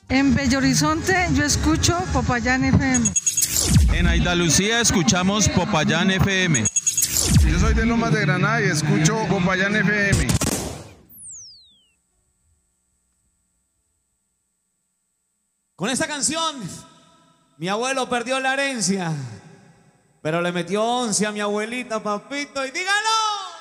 En Bello Horizonte yo escucho Popayán FM. En Andalucía escuchamos Popayán FM. Yo soy de Lomas de Granada y escucho Popayán FM. Con esta canción, mi abuelo perdió la herencia, pero le metió 11 a mi abuelita, papito, y dígalo.